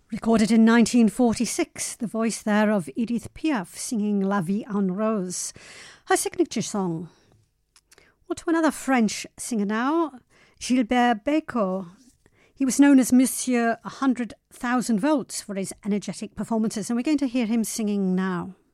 Recorded in 1946, the voice there of Edith Piaf singing La Vie en Rose, her signature song. Well, to another French singer now, Gilbert Bécaud. He was known as Monsieur 100,000 Volts for his energetic performances, and we're going to hear him singing now.